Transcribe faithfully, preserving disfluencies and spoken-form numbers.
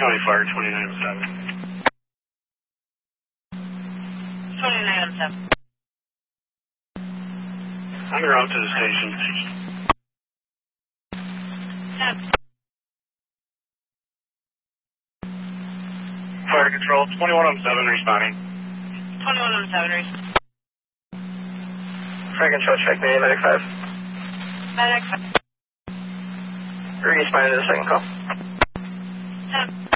County Fire, twenty-nine oh seven. twenty-nine oh seven. On your route to the station. ten. Fire Control, twenty-one oh seven responding. twenty-one oh seven, responding. Fire Control, check me, medic five. Medic five. Responding to the second call. ten.